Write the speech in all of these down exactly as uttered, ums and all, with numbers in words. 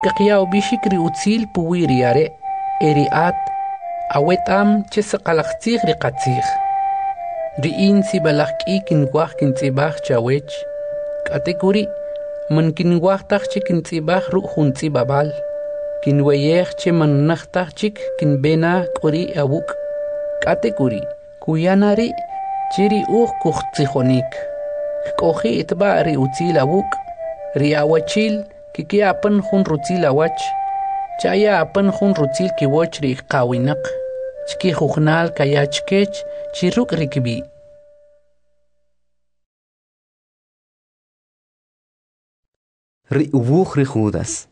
Kaqiao bishikri utzil puwiri are eriat awetam chesaqalaqtzig riqatzig. Riin sibalaqki kinwaq kintzibaq chawech. Katekuri man kinwaq taqchik kintzibaq ru juntzibabal. Kinweyej che man naxtaqchik kinbena kuri awuk. Katekuri kuyanari chiri uq kuqtzijonik. Koji itba ri utzil awuk ri awachil kiki apan jun rutzil awach chaya apan jun rutzil kiwoch ri qawinaq chki jujnal kayachkech chiruk rikbi ri ubuj ri Judas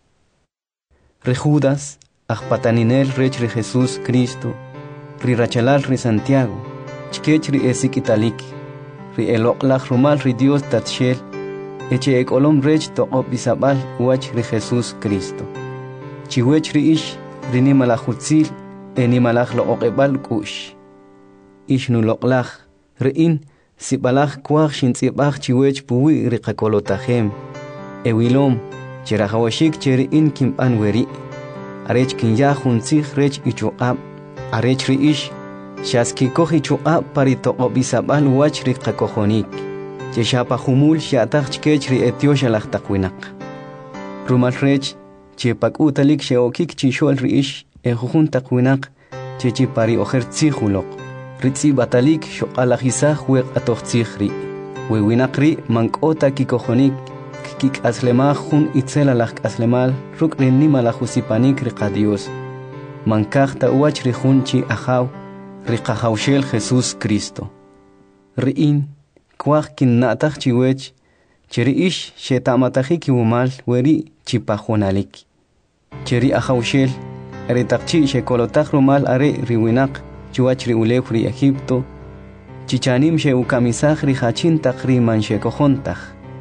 ri Judas ajpataninel rech ri Jesús Cristo ri rachalal ri Santiago chkech ri esik italik ri eloqlaj rumal ri Dios tatshel eche ekolom rech toqop bisabal wach ri Jesús Cristo chiwech ri ish ri nimalajutzil enimalaj lo oqebal kush ish nu loqlaj ri in sibalaj kwaj shintzibaj chiwech puwi ri qakolotajem ewilom chirajawashik cheri in kimpan weri arech kinya juntzig rech ichuqab arech ri ish shaski koji chuqab pari toqop bisabal wach ri qakojonik Cheshapa humul shiataq chkech ri etiosha laqtaqwinaq. Rumal rech chepak utalik sheokik chishol ri ish ejujun taqwinaq chechi pari ojer tsijuloq. Ritsi batalik shoqalajisaj weq atoqtzij ri. Wewinaq ri mankota kikojonik kik aslemaj jun itzelalaj aslemal ruk ri nimalajusipanik ri qadios. Mankajta uach ri jun chi ajaw ri qajawshel Jesús Cristo. Ri in kwaj kinnataj chiwech cheri ish shetamataqi kiwumal weri chipajonalik cheri ajawshel eretaqchi shekolotaj rumal are riwinaq chiwach ri ulef ri Egipto chichanim sheukamisaj ri hachintaq ri manshekojontaj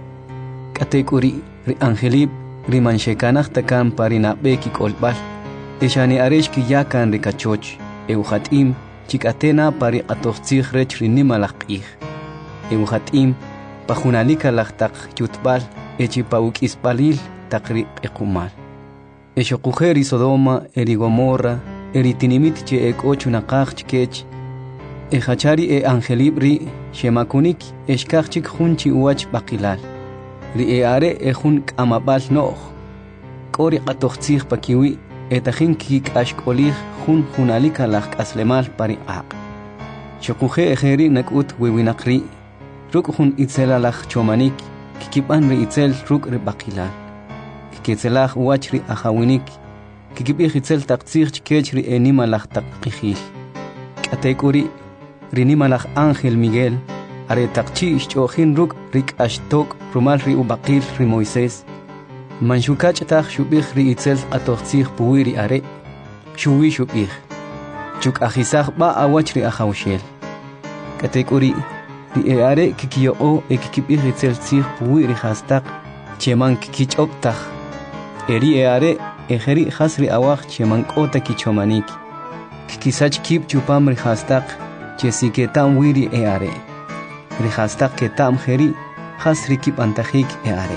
katekuri ri angelib ri manshekanaj takan parinab'e kikolb'al ixani aresh kiyakan ri kachoch eujatim chikatena pari qatoqtzij rech ri nimalaj q'ij Eujatim pajunalika laqtaq yutbal echipauk ispalil taqri ekumal Eshokujeri Sodoma eri Gomorra eri tinimit che ek ocho naqaq chkech Ejachari e angelibri shemakunik eshkachik junchi uach baqilal ri e are e jun kamabal no'j k'ori qatoqtzij pakiwi etajin kik ashk'olij jun junalika laq aslemal pari aq Shokuje ejeri nakut wiwinaqri Ruk jun itzelalaj chomanik, kikipan ri itzel ruk ri baqilal. Kikitzelaj wach ri ajawinik, kikipij itzel taqtzij chkech ri enimalaj taqqijil. Katekuri, ri nimalaj Ángel Miguel, are taqchi ishchojin ruk ri k'ashtok rumal ri ubaqil ri Moisés. Manshukach taj shubij ri itzel atoqtzij puwi ri are, shuwi shubij. Chuk ajisaj ba awach ri ajawshel. Katekuri, Ri e are kikiyo o e kikipij itzel tzij puwi ri hastaq cheman kikichoptaj. Eri e are e jeri hasri awaj cheman k'ota kichomanik. Kikisach kip chupam ri hastaq che siketam wiri e are. Ri hastaq ketam jeri hasri kip antajik e are.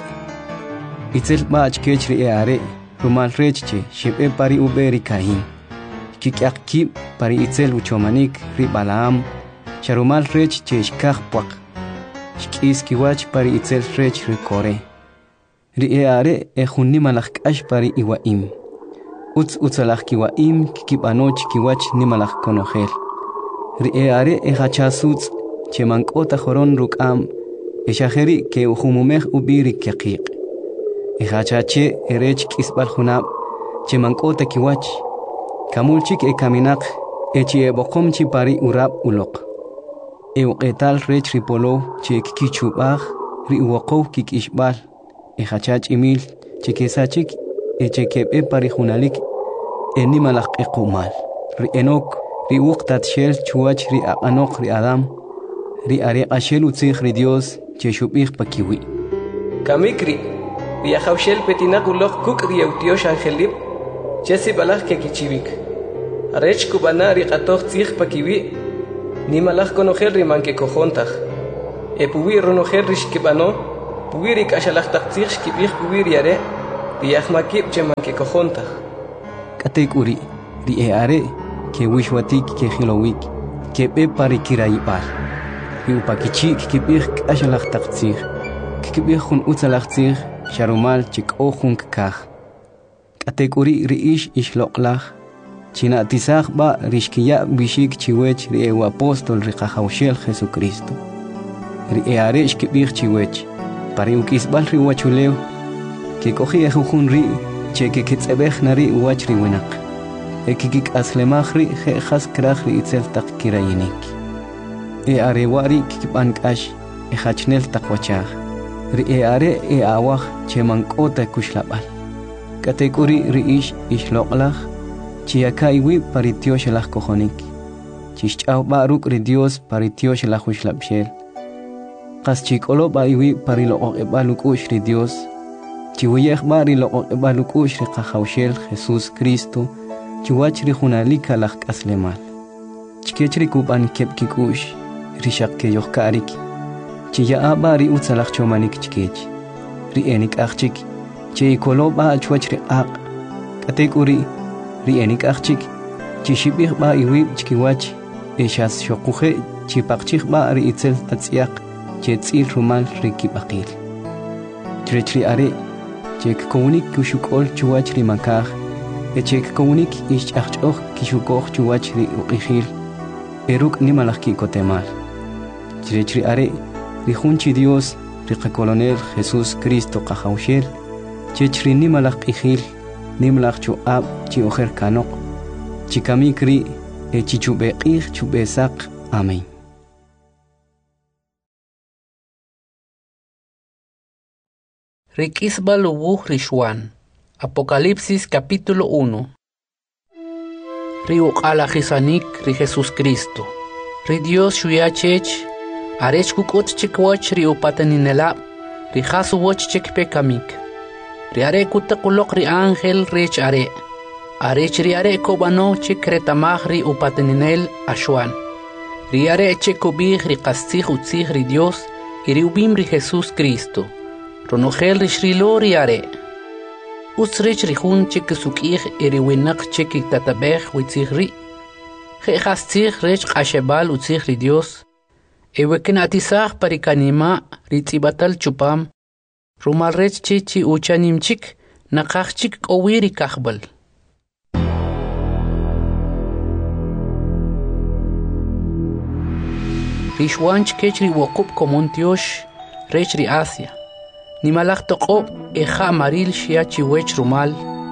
Itzel bach kech ri e are rumal rech che shibe pari ube ri kahin. Kikyak kip pari itzel uchomanik ri Balaam Sharumal rech che ishkaj puaq. Shkis kiwach pari itzel rech ri Kore. Ri e are e jun nimalaj k'ax pari iwaim. Utz utzalaj kiwaim kikibanoch kiwach nimalaj konojel. Ri e are e hachasutz che mank'ota joron ruk'am e xajeri ke ujumumej ubiri kiqiq. E hachache e rech k'isb'al junab che mank'ota kiwach. Kamulchik e kaminaq e chi e boqom chi pari urab uloq. Euqetal rech ri polo che kikichubaj ri uwaqow kikishbal e hachach imil che kesachik e che kebe pari junalik e nimalaj ekumal ri enok ri uqtat shel chuach ri aqanok ri Adam ri are qashel utzij ri Dios che shubij pakiwi Kamikri ri ajawshel petinaq uloq kuk ri eutiosh angelib che sibalaj ke kichivik arech kubana ri qatoq tzij pakiwi Nimalaj konojel ri manke kojontaj. E puwi ronojel ri shkibano, puwi ri kashalaj taqtzij shkibij puwi ri are, Riahmakib chemanke kojontaj. Katek uri, ri e are, ke wishwatik ke hilowik, ke be pari kiraibal. Ri upakichik ke bir kashalach taktsir, ke bir hun utzalach tsir, sharumal chik ohun kach. Katek uri ri ish ishloklach, china tisach ba rishkiya bishik chiwech ri e apostol ri kachaushel Jesucristo. Ri e are ke bir chiwech, pari ukisbal ri wachuleo, que cogía jujun ri, che que kitzebech nari uachri winak. E kikik aslemachri, je has krachri itzel tak kirayinik. E arewari kikipankash, e hachnel takwachach. Ri e are e awach, che mankota kushlabal. Katekuri ri ish ishloklach, chiakaiwi paritiosh lach kojonik. Chichau baruk ri Dios paritiosh lach ushlabshel. Kas chikolo baiwi parilo ebalukush ri Dios. Chiwayech bari lo balukush ri kachaushel Jesús Cristo, chiwachri hunalika lach aslemal. Chikechri kuban kepkikush, rishak ke yohkarik. Chiya bari utzalach chomanik chikech. Ri enik achik, chi kolo ba chwachri aq. Katekuri, ri enik achik, chishibich ba iwib chikiwach, eshas shokuhe, chipakchich ba ri itzel tatsiak, chetzil rumal ri kipakil. Chirechri are, Chek komunik kushukol chuachri makaj, e chek komunik ish achok kishukoch chuachri uqihil, eruk ni malaki kotemal. Chirechri are, rihunchi Dios, riqa colonel Jesús Cristo kachaushel, chechri ni malakihil, ni malak chu ab chi ojer kanok, chikamikri e chichubeqih chubesak. Amén. Rikisbal ubuh Rishwan. Apocalipsis capítulo uno. Riuk ala Hisanik ri Jesús Cristo. Ri Dios shuyachech. Arech kukot chikwach ri upataninela. Ri hasu wach chikpe kamik. Ri are kutakulok ri ángel rech are. Arech ri are kobano chikretamach ri upataninel ashwan. Ri are chekobih ri kastich utzich ri Dios. Iri ubim ri Jesús Cristo. Ronogel rishrilo riare. Usrich rihun chik sukih eri winak chik tatabech witzich ri. He hastzich rech ashebal utzich ri Dios. Eweken atisach parikanima ritzibatal chupam. Rumal rech chichi uchanim chik nakach chik owiri kachbal. Rishwanch kechri wokup komontiosh rech ri Asia. Ni malach toko eja maril shia chiwech rumal.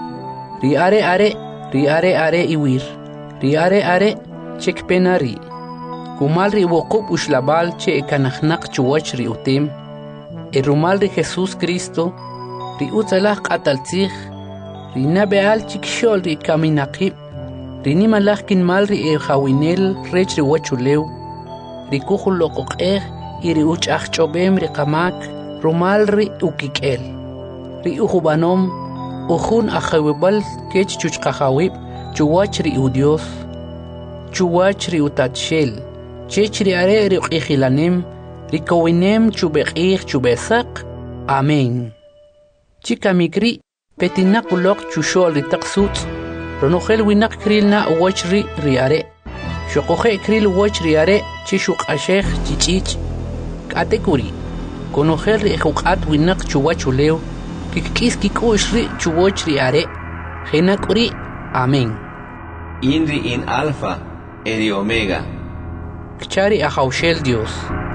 Ri are are, ri are are iwir. Ri are are chek penari. Kumal ri wokub ushlabal che ekanachnak chuwach ri utim. E rumal ri Jesús Cristo. Ri utzalach qataltzich. Ri nabeal chik shol ri kaminakib. Ri ni malach kin mal ri e jawinel rech ri wachuleu. Ri kuchul lokok eh. Iri uch ach chobem ri kamak. Rumal ri ukikel. Ri uhubanom. Uhun achawibal kech chuchkahawib. Chuwach ri udios. Chuwach ri utatshel. Chech ri are ri ukihilanem. Ri kawinem chubekih chubesak. Amén. Chika mikri. Petinak ulok chushol ri taksut. Ronogel winak kril na uwach ri ri are. Shokohe kril uwach ri are. Chishuk ashech chichich. Katekuri. Conogel ri ejukat winak chuwachuleo, kikis kikush ri chuwach ri are, genak uri, amén. Inri in alfa, eri omega. Kchari ajaushel Dios.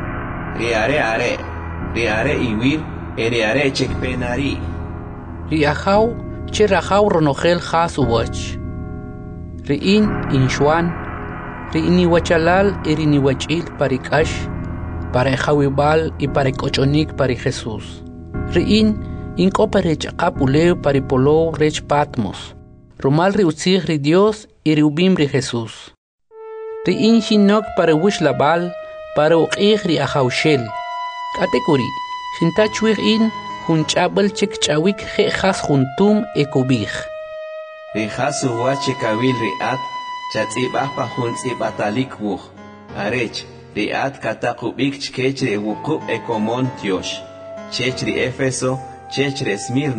Ri are are, ri are iwir, eri are chekpenari. Ri ajau, che rajau ronogel has uwach. Ri in inshwan, ri iniwachalal eri niwachil parikash, para Jawibal y para Cochonik para Jesús. Riin, inco para Chacapuleo para Polo rech Patmos. Rumal riutzig ri Dios y riubim ri Jesús. Riin shinok para Wishlabal para uqig ri Ajaushel. Katekuri, shintachuig in hunchabel chik chawik je has juntum ekubig. Ri hasu wachekawil riat, chatzibahpa huntzibatalik wuch. Arech. Riat katakubik chkechre wuku ekomon tiosh. Chechri Efeso, chechre Smirna,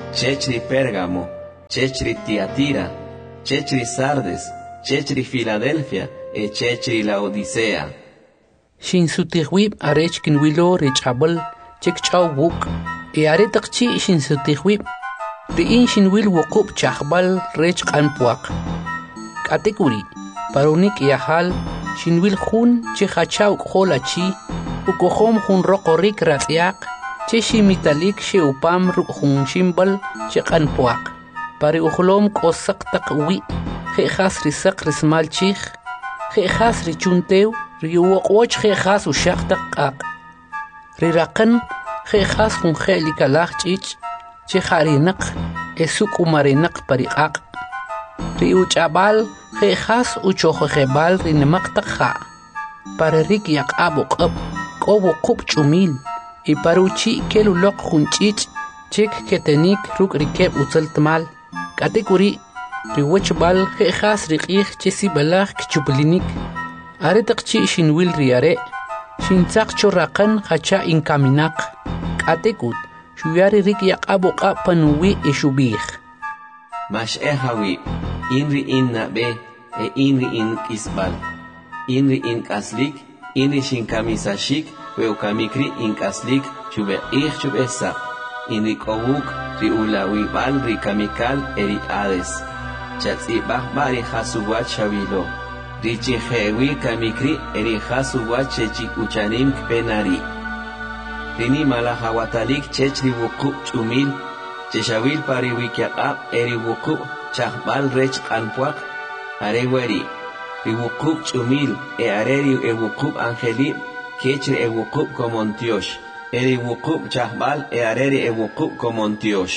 chechri Pérgamo, chechri Tiatira, chechri Sardes, chechri Filadelfia, e chechri Laodicea. Shin sutihwib arech kinwilo richabel chekchaw wuk e aretakchi shin sutihwib riin shinwil wukub chahbal rech kanpuak katekuri parunik yahal shinwil hun chehachaw kholachi ukohom hun rokorik ratyak che shimitalik sheupam rukhun shimbal chekanpuak pari uhlom kosak takwi khas risak rismal chich khas richuntew riuoqoch khas ushaqtaq riraqan khas hun khelikalach chich cheharinak esuk umarinak pariqaq riuchabal khas uchokhebal rinmaqtaqa pararik yaqabuq qobu qub chumil y paruchi keluloq hunchich chek ketenik ruk rikeb utsaltmal katekuri riwachbal khas riqih chesibalach kchublinik aretaqchi shinwil riare shintzaq choraqan khacha inkaminak katekut shuyari rik yaqabuqa panuwi ishubih mash ehawi inri inna be e inri in kisbal inri in kaslik inri shinkamisashik weukamikri in kaslik chube ich chubesa inri kowuk ri ulawi bal ri kamikal eri ades chatsi bahbari hasuwat shavilo richi hewi kamikri eri hasuwat chechik uchanim kpenari rini malahawatalik chechri wuku chumil cheshawil pari wikyaqab eri wuku chahbal rech kanpuak areweri ri wuku chumil e areri e wuku angelib kechri e wuku komontiosh eri wuku chahbal e areri e wuku komontiosh.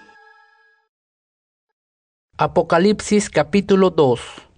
Apocalipsis capítulo dos.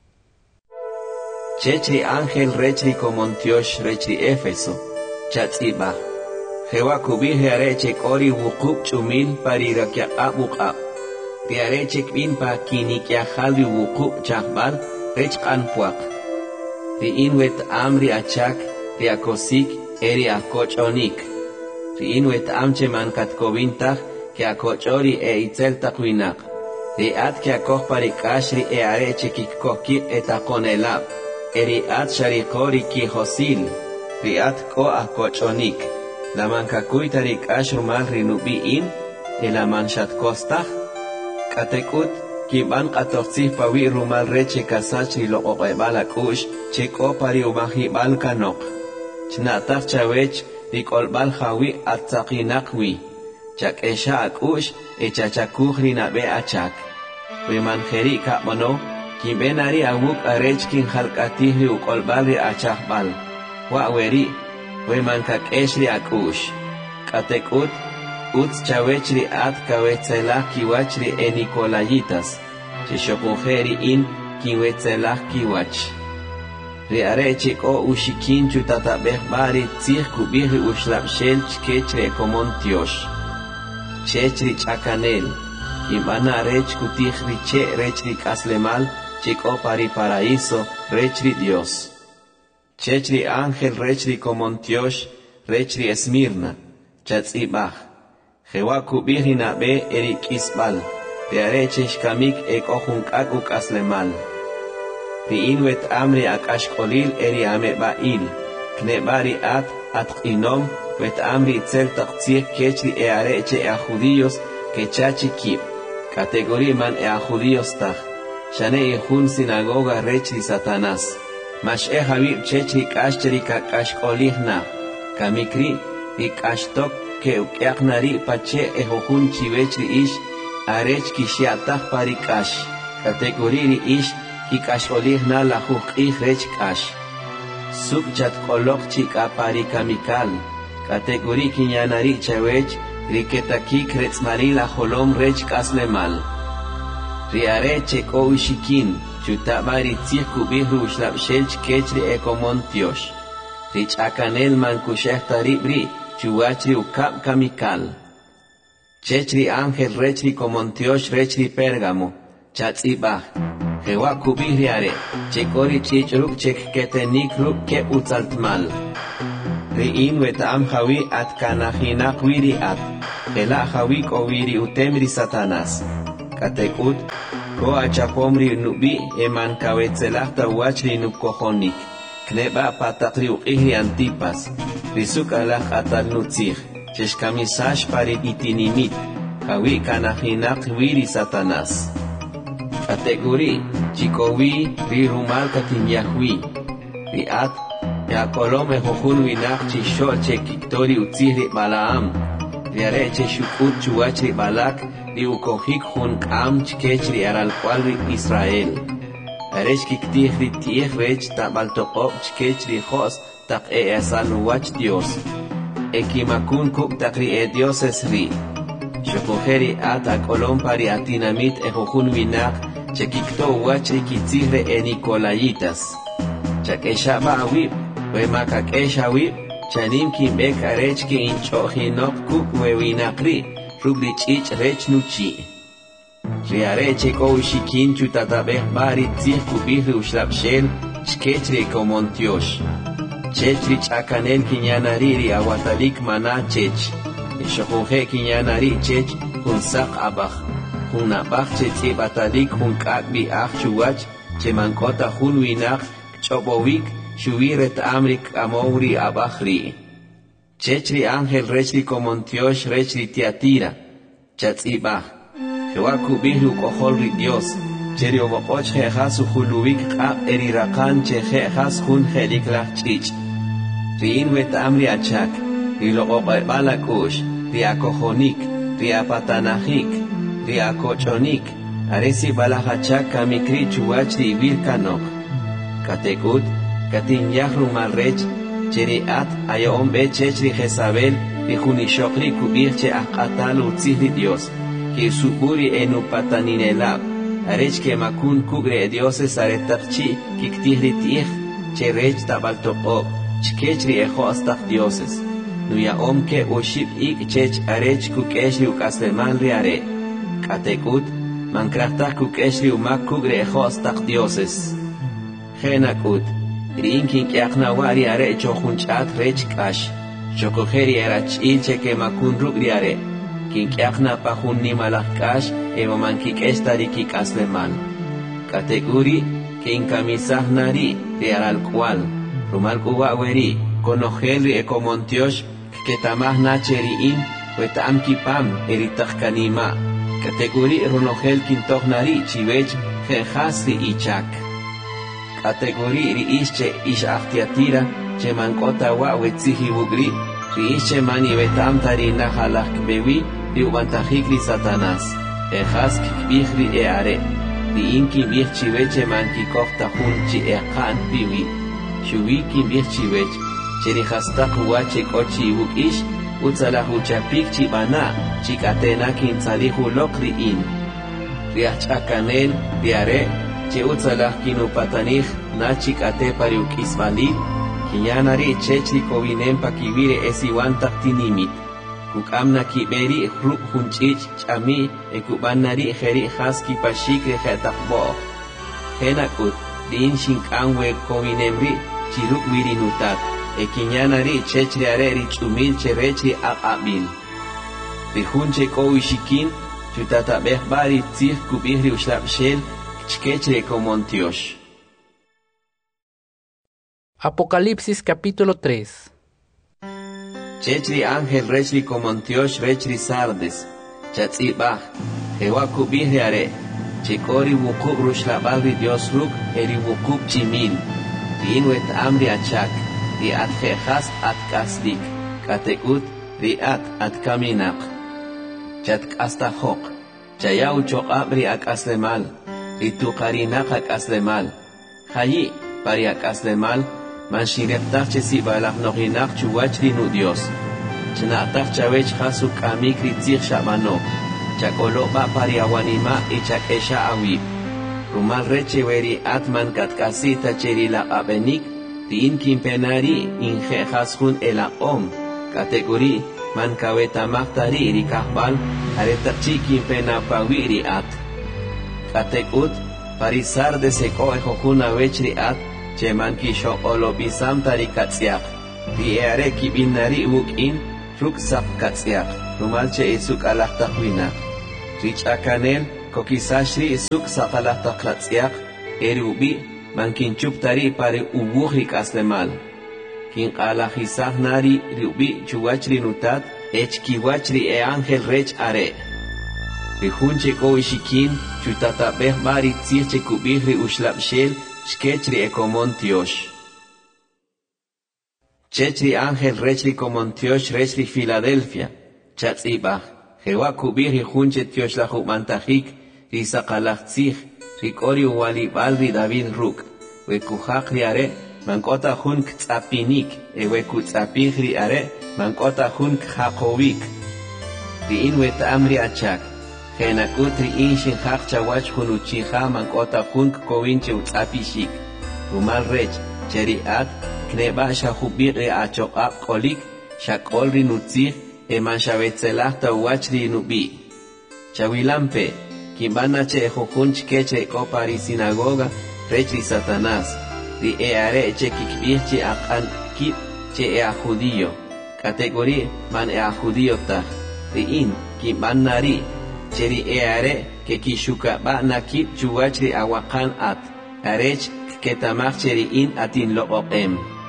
Chechri ángel rechri komontiosh rechri Éfeso chatsiba Jehová kubije areche kori wukub chumil parirakya abuqa ti areche kbin pa kinikya halwi wukub chahbal rech kanpuak ti inwet amri achak ti akosik eri akochonik ti inwet amche mankat kobintach ki akochori e itzel takwinak ti at ki akoh parikashri e areche kikkohki etakonelab eri at sharikori ki hosil ti at ko akochonik la mankakuy tarik ashur mal rinubiin e la manchat kostach katekut kiban qatoqsih pawi rumal reche kasachri lo oqebal akush cheko pari umahi bal kanok chnatach chawech rikolbal khawi atsaqinaqwi chakesha akush e chachakuj rinabe achak we manjeri kamono kibenari awuk arech kin halqatih ri ukolbal ri achahbal wa weri we manka keshri akush katekut uts chawechri at kawetzelah kiwachri e Nicolayitas chishokujeri in kiwetzelah kiwach ri arechi o ushikin chutatabeh bari tzih kubihri ushlabshel chkechri komontiosh chechri chakanel ibana arech kutihri che rechri kaslemal chiko pari paraíso rechri Dios chechri ángel rechri komontiosh rechri Esmirna chatzibach Jehová kubihri nabe eri kisbal te arechesh kamik ek ojunkakuk aslemal ti inwet amri akashkolil eri amebail knebari at atqinom wet amri tzel taqtzih kechri e areche e a judíos kechachi kib kategori man e a judíos tach shane e jun sinagoga rechri Satanás mash e habib chechri kashchri kakashkolihna kamikri ikashtok ke ukyaqnari pache e hojun chivechri ish arech kishiatach parikash kategoriri ish kikashkolihna la hukih rech kash subchat kolok chika parikamikal kategori kinyanari chawech riketakik retzmari la holom rech kaslemal riareche koushikin chutabari tzih kubihru ushlabshel chkechri e komontiosh rich akanel mankusheh taribri chuachri ukab kamikal chechri ángel rechri komontiosh rechri Pérgamo chatzibah Jehová kubihri are chekori chichruk chek ketenik ruk ke utzaltmal ri'in wetam jawi at kanajinak wiri at ela jawik o wiri utemri Satanás katekut ko achapomri nubi eman kawetzelachta wachri nupkojonik kneba patakri uqihri antipas risuk alaj atal nutzich cheshkamisash pari itinimit jawi kanajinak wiri Satanás kateguri chikowi ri rumal katinyahwi ri at ya kolome jojun winak chishol che kiktori utzihri balaam riare che shukut chuachri balak ri ukojik jun kam chkechri aral cualri Israel aresh kiktihri tieh rech tabaltoqob chkechri jos tak e asanuach Dios ekimakun kuk takri e dioses ri shokojeri at akolom pari atinamit e jojun winak che kikto wachri kitzihre e Nicolayitas chakesha ba'awib Wema kakesha wib, chanim kimbek arech ki inchohinok kuk wewinakri, rubli chich rech nuchi. Riareche ko ushikin chutatabeh bari tzih kubihri ushlapshel, chkechri komontiosh. Chechri chakanel kinyanariri awatalik mana chech. Ishokunje kinyanari chech, hunsak abach. Hunabach chetzi batalik hunkakbi ach chuwach, chemankota hun winak, chobowik, Shubiret Amrik Amouri Abachri Chechri Ángel Rechri Comontiosh Rechri Tiatira Chatzibach Jewaku Bihlu Koholri Dios Cherio Bopoch Jehasu Hulubik Ab Erirakan Chehas Hun Heliklach Chich Riinwet Amri Achak Rilo Balakush Riakohonik Riapatanahik Riakochonik Aresi Balahachak Kamikri Chuachri Virkanok Katekut Katin yahru malrech, cheri at ayom be chechri Jezabel, bijunishokri kubirche akatal utzihri Dios, que suburi enu pataninelab, arech que makun kugre dioses aretarchi, kiktihri tich, cherech tabaltopob, chkechri ejo astach dioses, nuya om ke ushib ik chech arech kukeshri ukasleman riare, katekut, mankrachtach kukeshri umak kugre ejo astach dioses, genakut, Rinkin kiakna wari are chochunchat rech kash. Chokojeri era chilche que makun rubriare. Kin kiakna pahun ni malak kash evo mankik estari kikasleman. Kateguri kin kamisah nari riar al cual. Rumal kuwaweri konojeli e komontiosh que tamah nacheri in wetam kipam eritach kanima. Kateguri runojel kintoch nari chivech jehasri ichak. Kategori ri ische ish achtiatira, che mankota wa wetzihi bugri, ri ische mani betam tarina halak bewi, ri ubantahikri Satanás, ejas kikbihri e are, ri inki bih chiveche man kikofta hunchi e kan biwi, shuwi kimbih chivech, che ri hastak wache kochi buk ish, utzalahu chapik chibana, chikatena kintzalihu lokri in, ri achakanel, ri are, che utzalah kinu patanich nachik ate pariuk isvalid kinyanari chechri kovinem pakivire esiwan taktinimit kukamna kiberi hruk hunchich chami ekubanari kheri khaski pashikre khatakbo henakut din shinkanwe kovinemri chiruk virinutat ekinyanari chechri areri chumil cherechri aqabil rihunche kovishikin chutatabeh bari tzih kubihri ushlapshel Chkechre Comontiosh. Apocalipsis capítulo tres. Chechri Ángel Rechri Comontiosh Rechri Sardes. Chatzibach. Jewaku Bihreare. Chekori Wukub Rushlabalri Dios Ruk Eri Wukub Chimil. Riinwet Amri Achak. Riat Jehas At Kasdik. Katekut Riat At Kaminak. Chat Kastahok. Chayau Chokabri Ak Aslemal. Ritu karinakak aslemal. Hayi, pariak aslemal, man shireptach chesi balak nohinak chuwachri nu Dios. Chnatach chawech hasu kamikri tzich shamano. Chakolo ba pariawanima y chakesha awib. Rumal reche weri atman katkasita cheri la abenik, tin kimpenari inje hasun ela om. Kategori, man kaweta maktari rikahbal, aretachi kimpena pawiri at. Katekut, parisar de seko ejokuna vechri at, cheman kisho olobisam tarikatsiak, Riare kibinari wukin ruk sap katsiak rumalche isuk alahtakwina rich akanel kokisashri isuk sakalahtaklatsiak erubi mankinchup tari pare ubuhrik aslemal kin alajisah nari rubi chuachri nutat echkiwachri e ángel rech are rihunche koishikin chutatabeh bari tsiche kubihri ushlabshel shkechri ekomontiosh Chechri ángel rechri komontiosh rechri Filadelfia chatzibah jewa kubihri hunche tiosh la humantajik risaqalachtzih rikori walibal ri David ruk wekuhak ri are mankota hun ktzapinik e wekutzapih ri are mankota hun kjaqovik ri in wetamri achak jenakut ri in shinjaq chawach hunuchiha mankota hun kovinche utzapishik rumal rech cheriat kneba shahubir e achoqab kolik shakol ri nutzih e manshavetzelah tawach ri nubi chawilampe kimbana che jujunch keche kopari sinagoga rechri Satanás ri e are che kikbih che aqan kip che e a judío categoría man e a judío ta ri in kimbanari che ri e are que kishuka ba nakip chuwach ri awaqan at arech ketamach che ri in atin lo oqem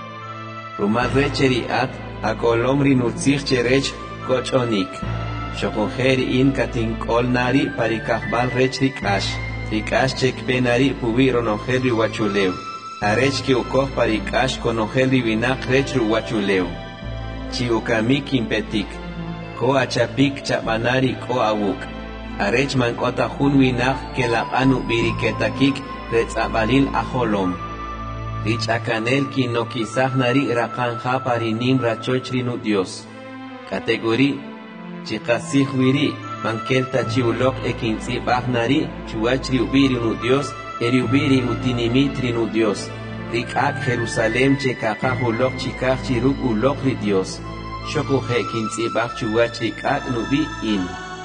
rumal recheri at a kolomri nutzich cherech kochonik shokoher in katin kolnari parikahbal rechri kash rikash chek benari pubiro noheri wachuleu arech ki ukoh parikash konoheri vinak rechru wachuleu chiukamik impetik ko achapik chabanari ko awuk arech mankota hun vinak kelaqanu biriketakik retzabalil aholom Rich akanel ki no kisah nari rakanja parinim rachochri nu Dios. Kategori chikasih wiri mankelta chiulok ekinsi bah nari chuachri ubiri nu Dios eri ubiri utinimitri nu Dios. Rikak Jerusalem chekaka hulok chikak chiruk ulok ri Dios. Shoko he kinsi bah chuachri kak nubi in.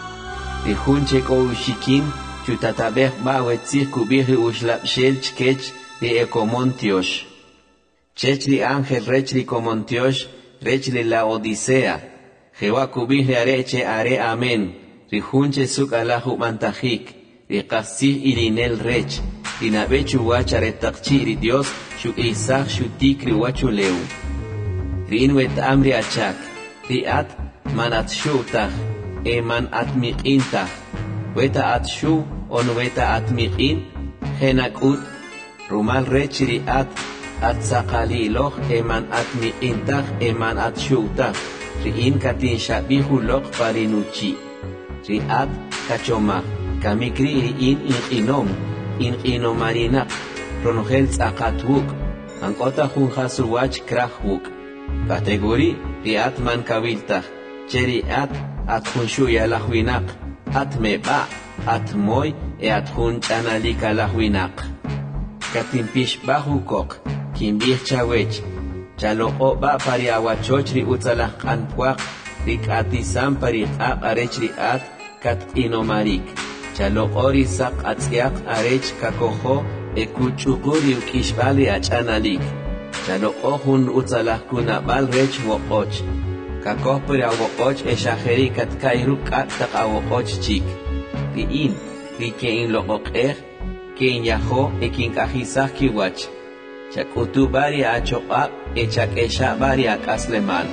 Rihun cheko ushikin chutatabeh ba wetzih kubiri ushlap shel chkech Ri ekomontiosh. Chechri ángel rechri komontiosh, rechri la odisea. Jewa kubihri areche are amen. Ri hunche suk alahu mantajik. Ri qasih irinel rech. Ri nabechu wachare takchi ri Dios, shuk isach shutik ri wachuleu. Ri inwet amri achak. Ri at man at shutach. E man at miqintach. Weta at shu on weta at miqin. Henakut. Rumal rechri at at sakaliloch eman at miintach eman at shutach riin katin shabihu lok parinuchi ri at kachomach kamikri riin inqinom inqinomarinak ronogel tsaqatwuk ankota hun hasuwach krahwuk kategori ri at man kaviltach cheri at at hun shuya lahwinak at meba at moy e at hun chanalika lahwinak Katimpish bahukok, kimbih chawech, chaloko ba pari awachochri utzalah kanpuak, rik atisam pari aq arechri at, kat inomarik, chalokori sak atziak arech kakoho, ekuchukuri ukishbali achanalik, chaloko hun utzalah kunabal rech wokoch, kakoh pari awokoch eshaheri kat kairuk at tak awokoch chik, riin, rikein lokokeh, Ken yaho e kin kahizah kiwach. Chakutu bari achoqab e chakesha bari akaslemal.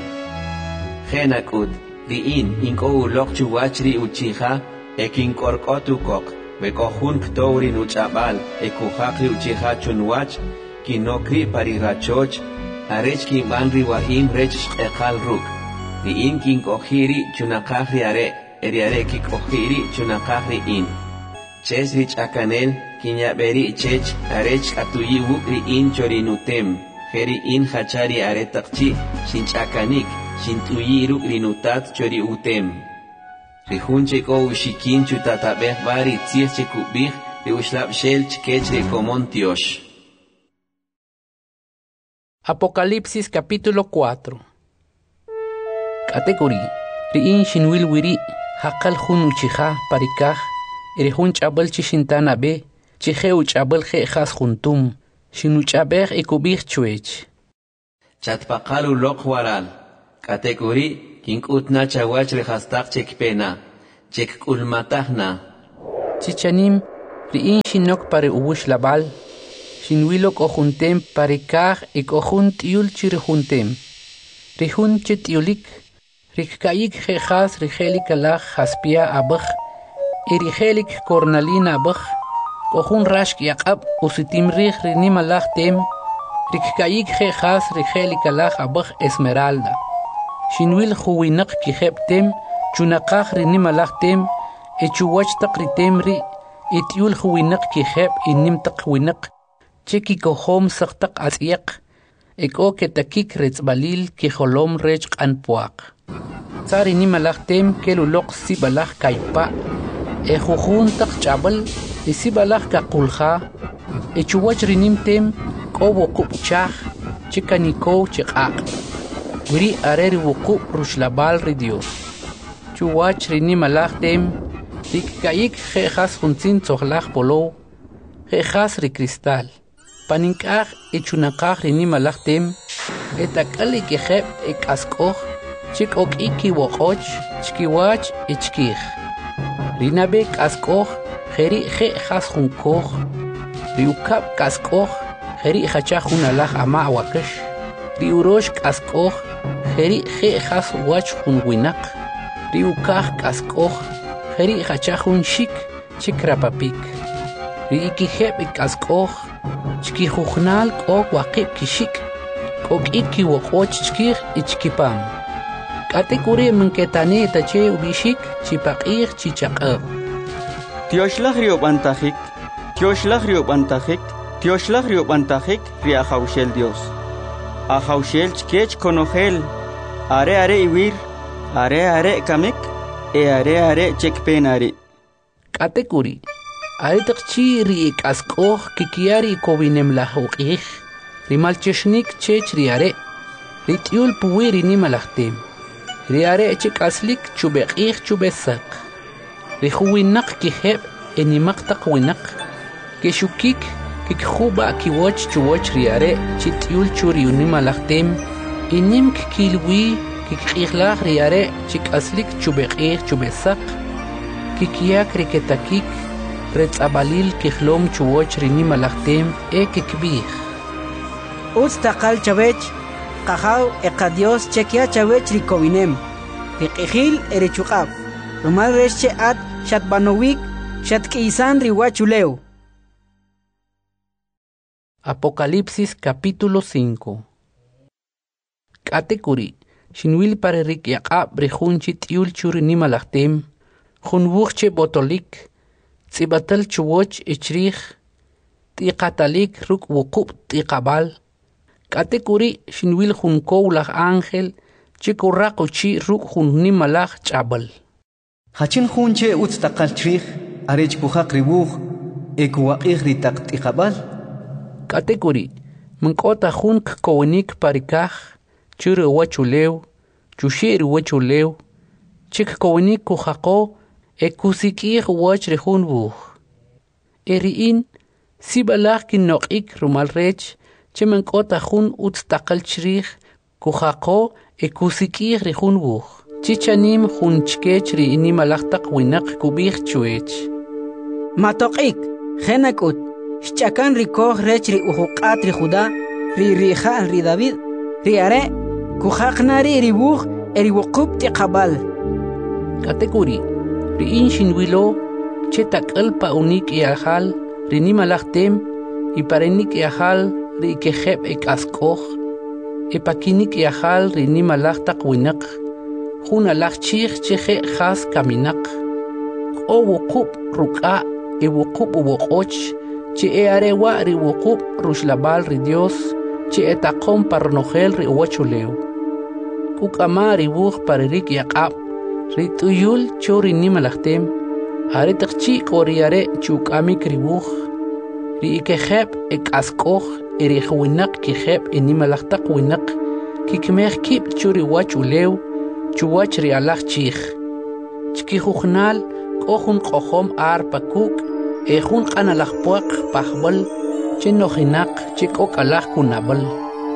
Genakut, diin inko ulok chuwachri uchiha e kin korkotu kok. Bekohun ktouri nuchabal e kuhakri uchiha chunwach kinokri pari rachoch. Arech kin banri wa im rech ekal ruk. Diin kin kohiri chunakahri are. Eri are ki kohiri chunakahri in. Chesrich akanel kinyaberi chech arech atuyi wukri in chorinutem heri in hachari aretakchi shinchakanik shintuyi rukri nutat chori utem rihunche ko ushikin chutatabeh bari tzirche kubih de ushlab shel chkechre komontiosh. Apocalipsis capítulo cuatro. Categoría Riin shinwil wiri hakal hun uchiha parikah Erihun chabal chishintana be, chiheu chabal khas juntum, shinu chabeh ekubih chuech. chatpaqalu loq waral kategori kinkutna chawach rehastaq chekpena chek kulmatahna chichanim riin shinok pare ubush labal shinwilo kojuntem pare kaj e kojunt yul chirijuntem rihun chetiulik rikkaik jejas rigelik alaj haspia abaj irigelik cornalina abaj kojun rashk yaqab usitim rij rinimalaj tem rikkaik jejas rigelik alaj abaj esmeralda shinwil juwinak kijeptem chunaqaj rinimalaj tem echuwach taqritem ri itiul juwinak kijep inim taqwinak cheki kohom saqtaq asyaq eko ketakik retzbalil kijolom rech qanpuaq tsari nimalaj tem keluloq sibalaj kaypa ejujun taq chabal isibalaj kaqulja echuwach rinim tem kobo qubchaj chikaniko chiqaq wiri areri wuqub rushlabal ri Dios chuwach rinimalaj tem rikkayik jejas juntzin tzohlaj polo jejas ri cristal paninkaj echunaqaj rinimalaj tem etakali kijeb ekaskoj chikok iki woqoch chkiwach ichkij rinabe kaskoj jeri jejas junkoj riukab kaskoj jeri jachaj junalaj ama wakash riurosh kaskoj jeri jejas wach junwinak riukaj kaskoj jeri jachaj jun shik chikrapapik riikijeb ikaskoj chkijujnal k'ok waqib kixik k'ok iki woqoch chkij ichkipam k'atikuri minketani tache ubishik chipaq'ij chichaq'ab Tioxlaj riob'antajik Tioxlaj riob'antajik Tioxlaj riob'antajik ri ajawxel Dios ajawxel chkech konojel are are iwir are are kamik e are are chekpenari k'atikuri Aritaqchi ri kaskoj kikiari kobinem la uqij rimalcheshnik chech riare ritiul puwiri nimalajtem riare chikaslik chubeqij chubesak rijuwinak kijeb enimaq taqwinak keshukik kikjuba kiwoch chuwoch riare chitiul churiu nimalajtem inim kikilwi kikqijlaj riare chikaslik chubeqij chubesak kikiak riketakik retz'abalil kijlom chuwoch rinimalajtem e kikbij Utz taqal chawech qajaw eqadios chekia chawech rikowinem riqijil erechuqab rumal resche at shatbanowik shatk'isan riwachuleu Apocalipsis capítulo cinco K'atikuri shinwil pare rik yaqab rijunchi tiul churinimalajtem junwuchche botolik Tzibatal chuwoch ichrij tiqatalik ruk wuqub tiqabal katekuri shinwil junkow laj ángel chikurraqu chi ruk junnimalaj chabal hachin junche utz taqal chrij arech kujaq ribuj ekuwaqij ritaq tiqabal katekuri mink'ota jun kowenik parikaj churu wachulew chushir wachulew chik kowenik kujaqo ekusikij wach rejun buj eriin sibalaj kinoq'ik rumal rech chemenk'ota jun utz taqal chrij kujaqo ekusikij rejun buj chichanim jun chkech ri inimalaj taq winaq kubij chuech matoq'ik jenak'ut xch'akan rikoj rech ri ujuq'at ri Judá ri rijal ri David ri are kujaqna ri ribuj eriwuqub tiqabal katekuri riin shinwilo chetak'al pa unik iajal rinimalajtem y parenik iajal ri kejeb ekaskoj epakinik iajal rinimalaj taq winaq jun alaj chij cheje jas kaminak k'o wuqub ruk'a e wuqub uwoq'och che e arewa ri wuqub rushlabal ri Dios che etaqom parnojel ri uwachulew kuk'ama ri buj parerik yaq'ab ri tuyul chori nimalajtem are taqchi koriare chuk'amik ri buj ri ikejeb ekaskoj eri jwinaq kijeb inimalaj taq winaq kikmej kib churi wach ulew chuwach ri alaj chij chkijujnal k'o jun q'ojom ar pakuk e jun q'an alaj puaq pajb'al che nojinaq che k'o k'alaj kunab'al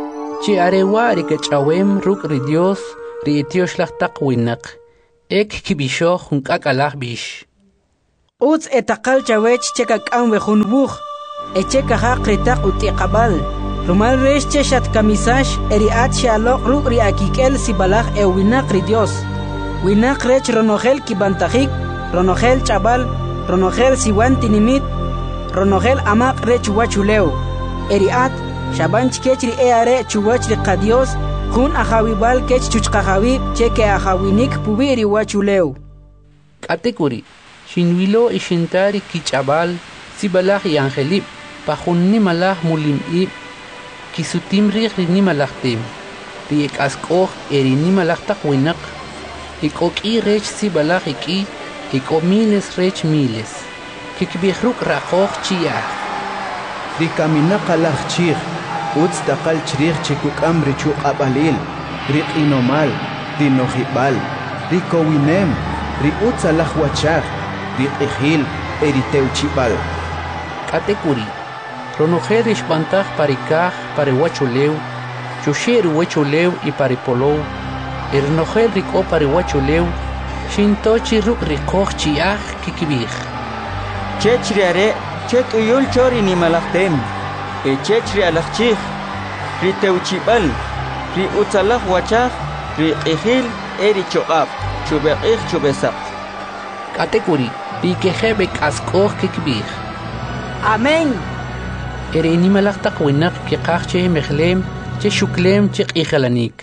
chi arewa ri kachawem ruk ri Dios ri etiosh lach taqwinak ek kibisho hunkak alah bish Uts etaqal chawech cheka kamwe hunbuch echeka haqritaq utiqabal rumal resh cheshat kamisash eriat shalok ruk ri akikel sibalach e winak ri Dios winak rech ronogel kibantajik ronogel chabal ronogel siwantinimit ronogel amaq rech wachuleu eriat shabanch kechri eare chuwachri qadios kun ahawibal kech chuchqahawi cheke ahawinik pubiri wachuleu katekuri shinwilo ishintari kichabal sibalach y angelip pajunni malah mulim'i kisutim rih rini malachtim riek askoh erini malah taqwinaq ikoki rech sibalach iki iko miles rech miles kikbihruk raqoh chiyah ri kaminaqa laj chij utz taqal chrij chikukam ri chuqabalil ri qinomal ri nojibal ri kowinem ri utz alaj wachaj ri qijil eriteu chibal katekuri ronojer ishpantaj parikaj pariwachuleu chusher wachuleu y paripolou ernojer riko pariwachuleu shintochi ruk rikoh chiaj kikibij chechri are chetuyul chori ni malachtem e chechri alachchij ri teuchibal ri utzalaj wachaj ri qijil eri choqab chubeqij chubesaq katekuri ri kejebe kaskoh kikibij Amén erini malach taqwinak kiqaj che mejlem che shuklem che qijalanik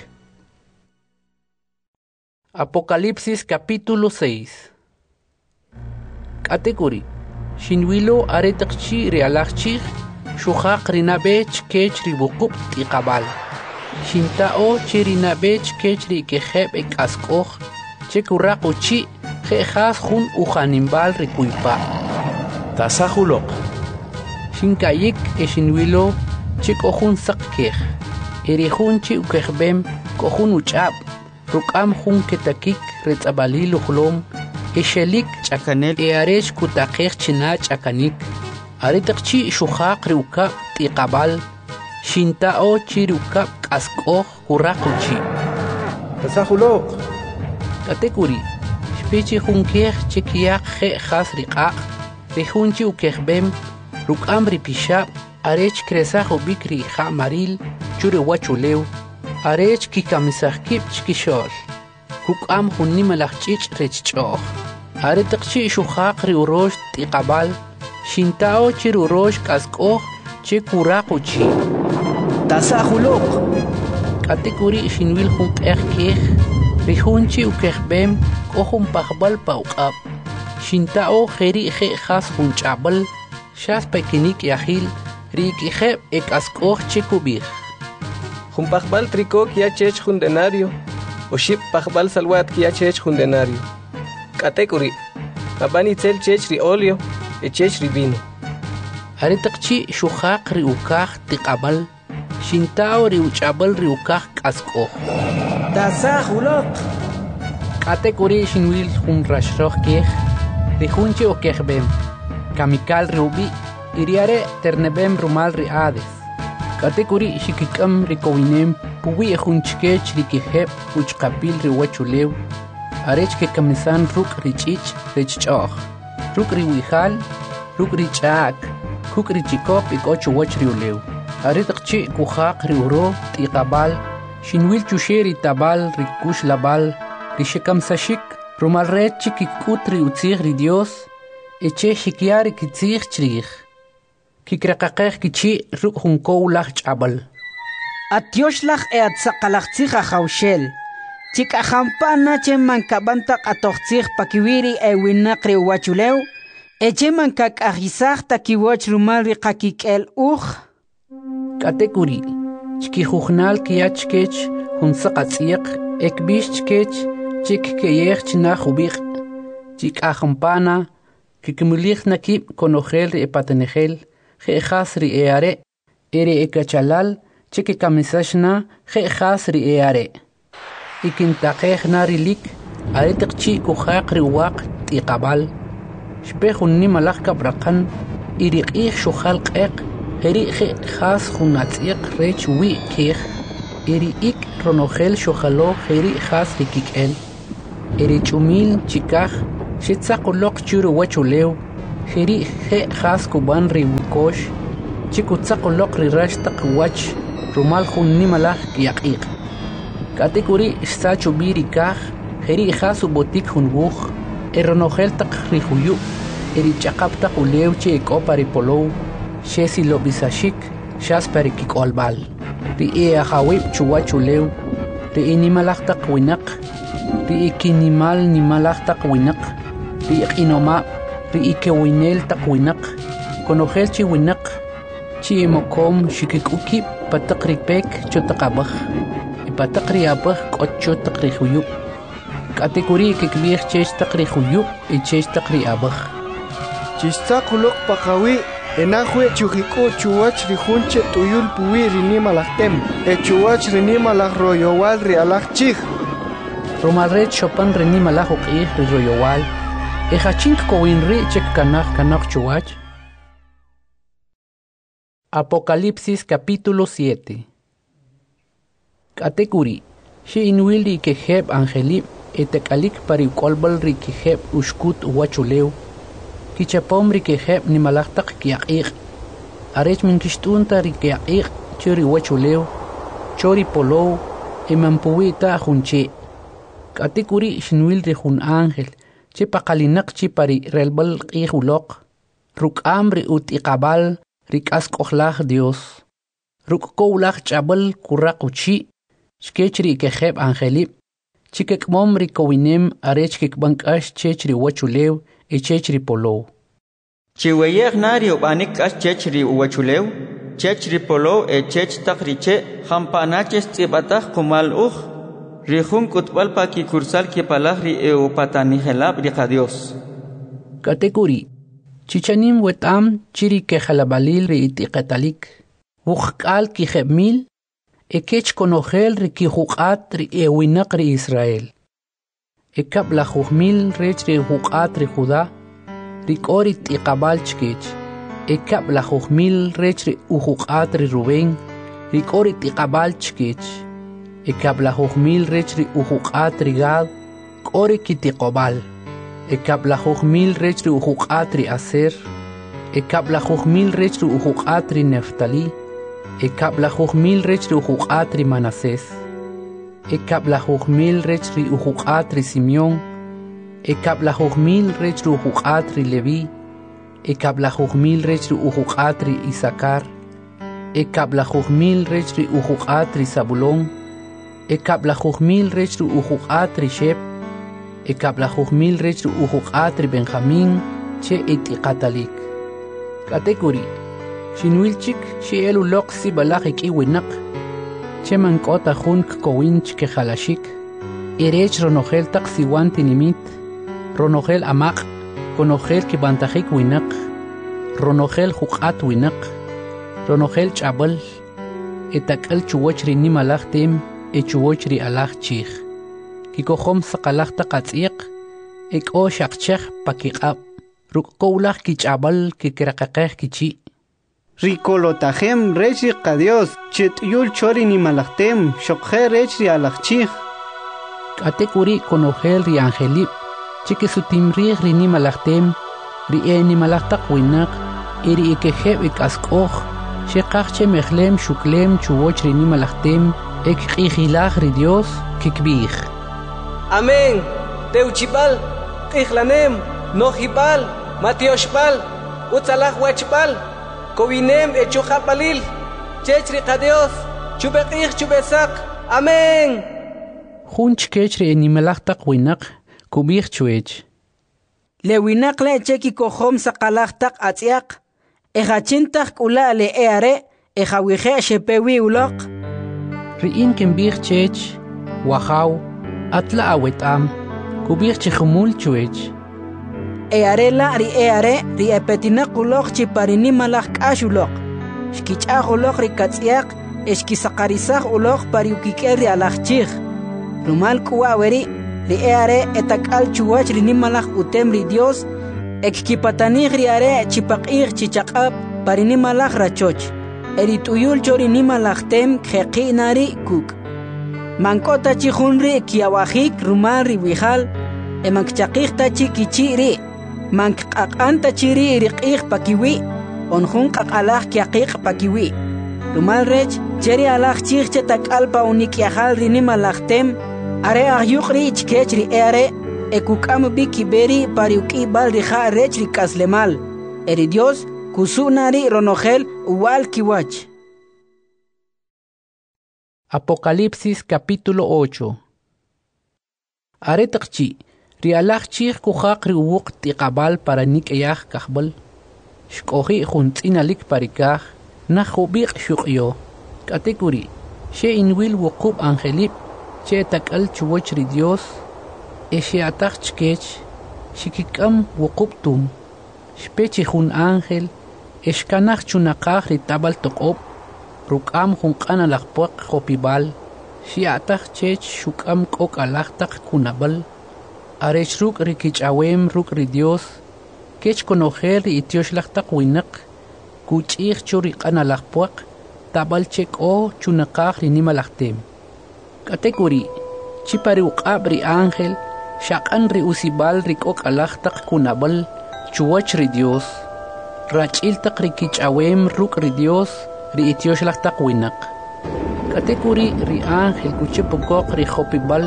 Apocalipsis capítulo seis Katekuri Shinwilo aretaqchi realachchi shuhaq rinabech kech ribuqub tiqabal Shintao chirinabech kech ri kejeb ekaskoh che kurraquchi jejas jun ujanimbal rikuipa tasajuloq Shinkayik e shinwilo che kohun sakkej erihun chi ukejbem kohun uchab rukam jun ketakik retzabalil ujlom eshelik chakanel e aresh kutakej china chakanik aritaqchi shuhaq riuka tiqabal shintao chiruka kaskoh kurraquchi tasajuloq katekuri shpichi junkej chekiyak je jas riqaq rihunchi ukejbem rukam ripishab arech kresaj ubikri ja maril chure wachuleu arech kikamisaj kip chkishol kukam junni malaj chich rechchoh aretaqchi shuhaq ri urosh tiqabal shintao chir urosh kaskoh che kuraquchi tasajuloq katekuri shinwil jun q'ej kej rihunchi ukejbem kohun pajbal pauqab shintao jeri je jas jun ch'abal Shas pekinik yahil rikijeb ekaskoh chikubij Jumpajbal tricó kia chech jundenario o ship pajbal salwat kia chech jundenario Katekuri Abani tzel chech ri olio e chech ri vino Aritaqchi shuhaq ri ukaj tiqabal Shintao ri uchabal ri ukaj kaskoh Tasajuloq Katekuri shinwil jun rashroh kej rihunchi okejbem Kamikal rubi iriare ternebem rumal riades katekuri shikikam rikowinem puwi ejunchkech rikiheb uchqapil riwachulew arech ke kamisan ruk richich richchoh ruk riwijal ruk richak kuk richikop ikochu wachriulew aritaqchi kuhaq riuro tiqabal shinwil chusheri tabal rikush labal rishikam sashik rumal rech kikut riutzig ri Dios eche shikiari kitzig chrij kikraqaqej kichi ruk junkow laj ch'abal Atioshlag e atzaqalaqtzig ajawshel chikajampana che mankabantaq atoqtzig pakiwiri e winaq riwachuleu eche mankak'ajisaj takiwach rumal riqakik'el uj katekuri chkijujnal kiyachkech junsaqatz'iq ekbix chkech chikkeyej chinaj ubiq chik'ajampana kikimulij nakib konojel ri epatenejel jejas ri eare ere ekachalal cheke kamisashna jejas ri eare ikintaqej na rilik aretaqchi kujaq ri waq tiqabal shpejun nimalaj kabraqan iriqij shuhal q'eq jeri jejas junatz'iq rech wi kej eri ik ronogel shojalo heri has rikik'el eri ch'umil chikaj xitzaqulok churu wachuleu heri je has kuban ri wikosh chikutzaqulok ri rashtaq wach rumal jun nimalaj yaq'iq katikuri xsa chubiri kaj heri has ubotik jun wuj eronogel taq ri juyu eri ch'aqap taq ulew chi ik'opa ri polow xesi lobisashik xas pari kik'olb'al ri ajawib chuwachulew ri inimalaj taq winaq ri ikinimal nimalaj taq winaq ri q'inoma' ri ikewinel taq winaq konojel chi winaq chi imokom xikik'ukib' pataq ri pek chu taq ab'aj ipataq ri ab'aj k'ot chu taq ri juyub' k'atikuri kikb'ij chex taq ri juyub' y chex taq ri ab'aj chistaquloq paqawi enajwe chujik'u chuwach ri junche tuyul puwi ri nimalajtem e chuwach ri nimalaj royowal ri alaj chij romalret chopan ri nimalaj uq'ij ri royowal e jachink kowin ri chek kanaj kanaj chuwach. Apocalipsis capítulo siete. Katekuri shi inwil ri kejeb angelib etekalik pari kolbal ri kejeb ushkut wachulew kichapom ri kejeb nimalaj taq kiaq'iq arech min kixt'unta ri kiaq'iq churi wachulew chori polow emanpuwita junche katikuri shinwil ri jun ángel che paqalinaq chi pari relbal q'ij uloq ruk'am ri ut'iqabal ri k'ask'ojlaj Dios ruk'kowlaj ch'abal kuraq uchi xkech ri kejeb angelib chikek'mom ri kowinem arech kikb'an k'ax chech ri wachulew e chech ri polow chiweyej nari ub'anik k'ax chech ri wachulew chech ri polow e chech taq ri che jampanaches tz'ib'ataj qumal uj ri jun k'utb'al pa kikursal kipalaj ri eupatanijelab ri qa Dios katekuri chichanim wet'am chiri kejalabalil ri itiqetalik wujk'al kijeb mil e kech konojel ri kijuq'at ri ewinaq ri Israel e kab la jujmil rech ri juq'at ri Judá ri k'ori t'iqabal chkech e kab la jujmil rech ri ujuq'at ri Rubén ri k'ori t'iqabal chkech e kab la jujmil rech ri ujuq'at ri Gad k'ori kitiqobal e kab la jujmil rech ri ujuq'at ri Aser e kab la jujmil rech ri ujuq'at ri Neftalí e kab la jujmil rech ri ujuq'at ri Manasés e kab la jujmil rech ri ujuq'at ri Simeón e kab la jujmil rech ri ujuq'at ri Leví e kab la jujmil rech ri ujuq'at ri Isaacar e kab la jujmil rech ri ujuq'at ri Zabulón e kab la jujmil rech ri ujuq'at ri Sheb e kab la jujmil rech ri ujuq'at ri Benjamín che itiqatalik katekuri shinwilchik xi'el uloq sibalaj ik'i winaq che mank'ota jun kkowinch kejalashik erech ronojel taq siwan tinimit ronojel amaq konojel kibantajik winaq ronojel juq'at winaq ronojel ch'abal etak'al chuwach ri nimalaj tem e chuwach ri alaj chij kikojom saqalaj taq atz'iq e k'o xaqchej pakiq'ab ruk'kowlaj kich'abal kikraqaqej kichi' rikolotajem rech ri qa Dios chet'yul chori nimalajtem xoqje rech ri alaj chij k'atekuri konojel ri angelib chikisutimrij ri nimalajtem ri e nimalaj taq winaq e ri ikejeb ik'ask'oj xeqaj che mejlem xuklem chuwoch ri nimalajtem e kq'ijilaj ri Dios kikb'ij amén teuchib'al q'ijlanem nojib'al matioxb'al utzalaj wachb'al kowinem e chujab'alil chech ri qa Dios chubeq'ij chubesaq amén jun chkech ri nimalaj taq winaq kub'ij chuech le winaq le che kikojom saqalaj taq atz'iaq e jachin taq k'ula' le e are e jawije xepewi uloq ri'in kinb'ij chech wajaw atla awet'am kub'ij chijumul chuech e are la ri e are ri epetinaq uloq chi parinimalaj k'ax uloq xkich'aj uloq ri katz'iaq e xkisaqarisaj uloq pari ukik'el ri alaj chij rumal k'uwa weri ri e are etak'al chuwach ri nimalaj utem ri Dios e kkipatanij ri are chipaq'ij chichaq'ab pari nimalaj rachoch e ri t'uyul cho ri nimalaj tem kjeqi' nari kuk' mankota chi hunri kiawajik rumal riwijal e mankchaqikta chi kichiri mankqaqanta chiri riqih pakiwi onjun qaqalaj kiaqiq pakiwi rumal rech cheri alaj chiqche takalpa unikiajal rinimalajtem are ahyuqri ichkechri ere ekukam bikiberi pariuki bal rija rechri kaslemal eri Dios kusunari ronogel uwal kiwach. Apocalipsis capítulo ocho. Aretaqchi rialaj chih kujaq riwuq tiqabal para nik'eyaj kajbal shk'oji juntz'inalik parikaj najubiq shuq'yo k'atikuri she inwil wuqub angelib che tak'al chuwach ri Dios e she'ataj chkech shikik'am wuqub tum shpechi jun ángel eshkanaj chunaqaj ri tabal toq'ob ruk'am junq'an alaqpuaq jopibal shi'ataj chech shuk'am k'ok alaj taq kunabal arech ruk' ri kich'awem ruk' ri Dios kech konojer ri ityoxlaj taq winaq kuch'ij chu ri q'an alaqpuaq tabal che k'o chunaqaj ri nimalajtem k'atekuri chi pari uq'ab ri ángel xaq'an ri usibal ri k'ok alaj taq kunabal chuwach ri Dios rach'il taq ri kich'awem ruk' ri Dios ri ityoxlaj taq winaq k'atekuri ri ángel kuchipukoq ri jopibal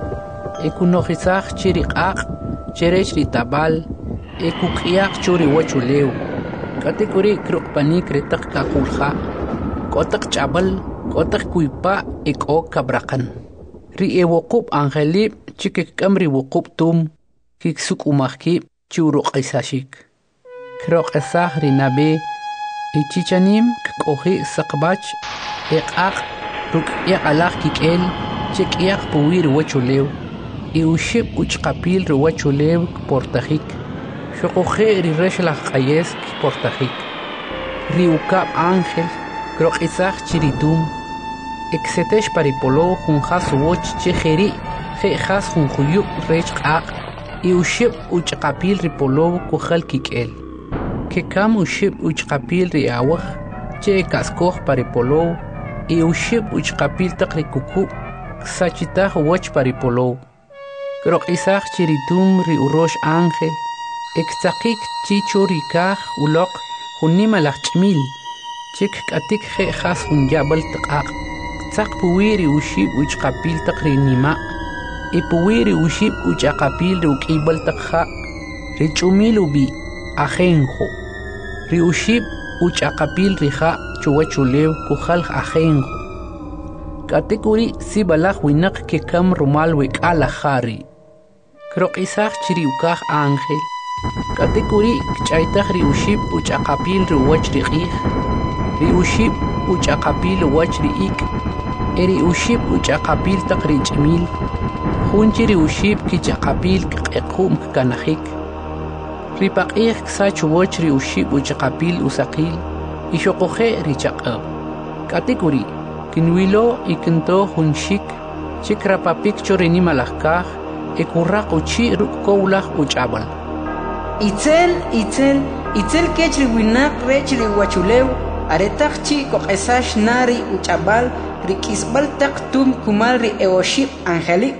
ekunojisaj chi ri q'aq' cherech ri tabal ekuk'iyaq chu ri wachulew k'atekuri kruqpanik ri taq kaqulja' k'o taq ch'abal k'o taq kuypa' e k'o kabraqan ri ewuqub angelib chi kikk'am ri wuqub tum kiksuk'umaj kib' chi uruq'isaxik kroq'esaj ri nab'e ichichanim kk'oji' saqbach e q'aq' ruk' q'yaq alaj kik'el che k'yaq puwi ri wachulew y uxib uchqapil ri wachulew kportajik xoqoje' ri rex laj q'ayes kportajik ri ukab' ángel kroq'isaj chi ri tum eksetex paripolow jun jas uwoch che jeri' je' jas jun juyub' rech q'aq' y uxib uchqapil ri polow kujal kik'el kekam uxib uchqapil ri awaj che kaskoj paripolow y uxib uchqapil taq ri kukub' ksachitaj uwach paripolow kroq'isaj chi ri tum ri urox ángel ektzaqik chi chu ri kaj uloq jun nimalaj ch'mil che kk'atik je' jas jun yab'al tq'aq' ktzaq puwi ri uxib uchqapil taq ri nima' y puwi ri uxib uchaqapil ri uk'iyb'al taq ja' ri ch'umil ub'i ajenjo ri uxib uchaqapil ri ja' chuwachulew kujal ajenjo k'atekuri sibalaj winaq kekam rumal wek'alaj jari kroq'isaj chi ri ukaj ángel k'atekuri kch'aytaj ri uxib uchaqapil ri uwach ri q'ij ri uxib uchaqapil uwach ri ik' e ri uxib uchaqapil taq ri ch'imil jun chi ri uxib kichaqapil kq'equm kkanajik ri paq'ij ksach uwach ri uxib uchaqapil usaqil y xoqoje' ri chaq'ab' k'atekuri kinwilo y kinto jun xik chi krapapik chu ri nimalaj kaj e kurraq uchi' ruk' kowlaj uch'ab'al itzel itzel itzel kech ri winaq rech ri wachulew aretaq chi koq'esax nari uch'ab'al ri k'isb'al taq tum kumal ri ewoxib' angelib.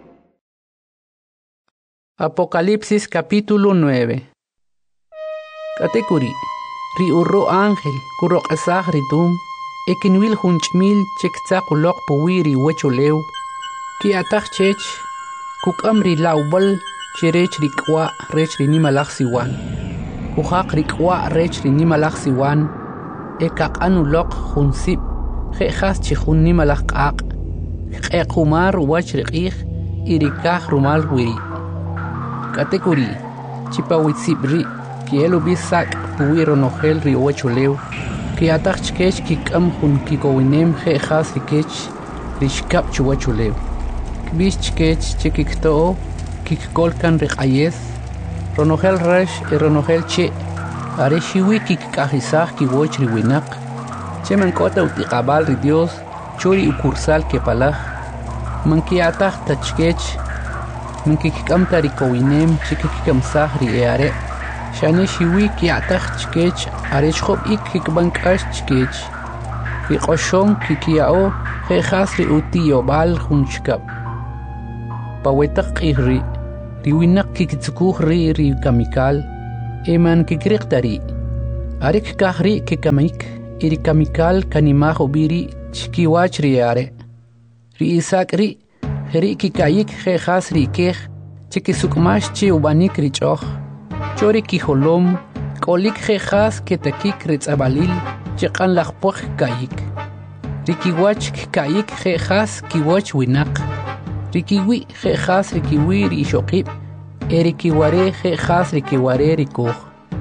Apocalipsis capítulo nueve. K'atekuri ri urro ángel kuroq'esaj ri tum ekinwil jun ch'mil che ktzaq uloq puwi ri wachulew ki'ataj chech kuk'am ri lawb'al che rech ri k'wa' rech ri nimalaj siwan kujaq ri k'wa' rech ri nimalaj siwan e kaq'an uloq jun sib' je' jas chi jun nimalaj q'aq' kq'equmar uwach ri q'ij y ri kaj rumal wiri k'atekuri chi pawitzib' ri' ki'el ub'is sak' puwi ronojel ri wachulew ki'ataj chkech kik'am jun kikowinem je' jas ri kech ri xkab' chuwachulew kb'ix chkech che kikto'o kikkolkan ri q'ayes ronojel rex y ronojel che' are xiwi kikk'ajisaj kiwoch ri winaq che mank'ota utiqab'al ri Dios chu ri ukursal kepalaj manki'ataj ta chkech mankikik'am ta ri kowinem che kikkamsaj ri e are xane xiwi ki'ataj chkech are xjob' ik kikb'an k'ax chkech kiq'oxon kikya'o خيخاس ري أوتيو بال خونشكب باويتق إغري ري وينق كي كتسكوخ ري ري كاميكال إيمان كي كريق تاري أريك كاخري كي كاميك إري كاميكال كانيماخو بيري تشكي واج رياري ري إساك ري خري كي كايك خيخاس ري كيخ تشكي سوكماش تشي وبانيك ري چوخ چوري كي خلوم كوليك خيخاس كي تكيك ريتس أباليل چقان لخبوخ كايك ريكي واج كايك خيخاس كي واج ويناق ريكي وي خيخاس ريكي وي ري شوقيب إريكي واري خيخاس ريكي واري ريكوخ